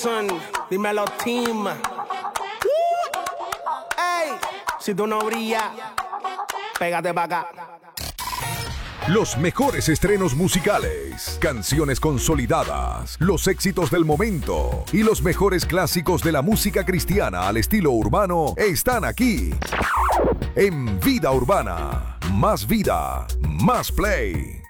Jason, dímelo team. Ey, si tú no brillas, pégate pa' acá. Los mejores estrenos musicales, canciones consolidadas, los éxitos del momento y los mejores clásicos de la música cristiana al estilo urbano están aquí en Vida Urbana. Más vida, más play.